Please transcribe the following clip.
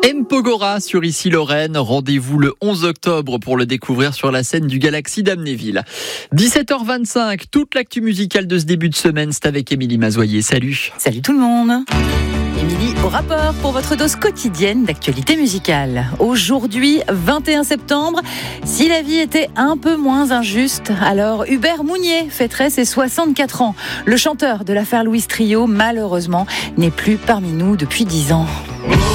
Mpogora sur Issy-Lorraine. Rendez-vous le 11 octobre pour le découvrir sur la scène du Galaxy d'Amnéville. 17h25, toute l'actu musicale de ce début de semaine, c'est avec Émilie Mazoyer. Salut. Salut tout le monde. Émilie au rapport pour votre dose quotidienne d'actualité musicale. Aujourd'hui, 21 septembre, si la vie était un peu moins injuste, alors Hubert Mounier fêterait ses 64 ans. Le chanteur de l'affaire Louis Trio, malheureusement, n'est plus parmi nous depuis 10 ans.